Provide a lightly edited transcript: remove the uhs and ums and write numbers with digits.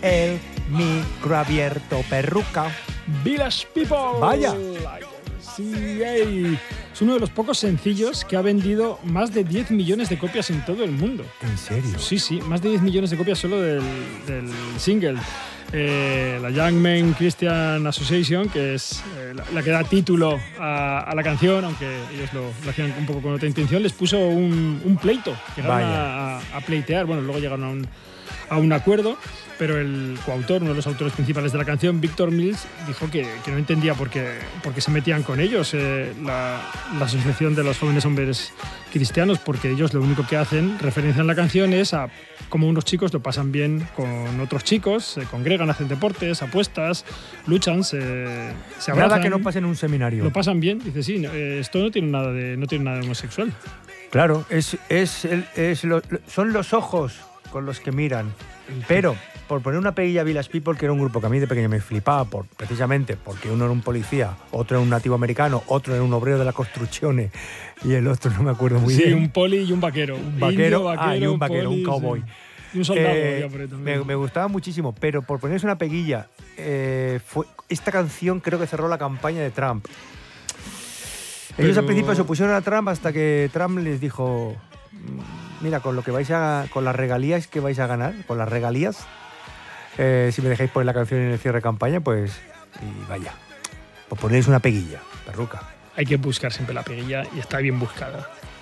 el micro abierto, perruca. Village People. Vaya. Sí, es uno de los pocos sencillos que ha vendido más de 10 millones de copias en todo el mundo. ¿En serio? Sí, más de 10 millones de copias solo del single. La Young Men Christian Association, que es la que da título a la canción, aunque ellos lo hacían un poco con otra intención, les puso un pleito. Llegaron a pleitear, bueno, luego llegaron a un acuerdo, pero el coautor, uno de los autores principales de la canción, Victor Mills, dijo que no entendía por qué se metían con ellos, la Asociación de los Jóvenes Hombres Cristianos, porque ellos lo único que hacen, referencian la canción, es a cómo unos chicos lo pasan bien con otros chicos, se congregan, hacen deportes, apuestas, luchan, se abrazan. Nada que no pase en un seminario. Lo pasan bien. Dice, sí, esto no tiene nada de homosexual. Claro, son los ojos con los que miran. Pero, por poner una peguilla a Village People, que era un grupo que a mí de pequeño me flipaba, precisamente porque uno era un policía, otro era un nativo americano, otro era un obrero de la construcción y el otro no me acuerdo muy bien. Sí, un poli y un vaquero. Un vaquero, y un vaquero, poli, un cowboy. Sí. Y un soldado. Me gustaba muchísimo, pero por ponerles una peguilla, esta canción creo que cerró la campaña de Trump. Ellos al principio se opusieron a Trump hasta que Trump les dijo: mira, con las regalías que vais a ganar, con las regalías, si me dejáis poner la canción en el cierre de campaña, pues, y vaya, pues ponéis una peguilla, perruca. Hay que buscar siempre la peguilla y está bien buscada.